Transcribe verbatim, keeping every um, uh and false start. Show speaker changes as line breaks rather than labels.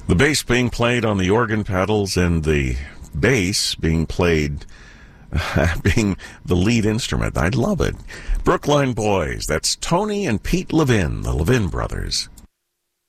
The bass being played on the organ pedals and the bass being played being the lead instrument. I love it. Brookline Boys. That's Tony and Pete Levin, the Levin brothers.